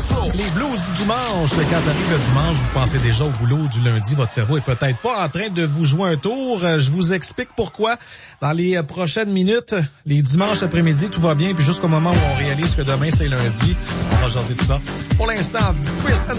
Les blues du dimanche. Quand arrive le dimanche, vous pensez déjà au boulot du lundi. Votre cerveau est peut-être pas en train de vous jouer un tour. Je vous explique pourquoi dans les prochaines minutes. Les dimanches après-midi, tout va bien. Puis jusqu'au moment où on réalise que demain, c'est lundi, on va jaser de ça. Pour l'instant, Chris and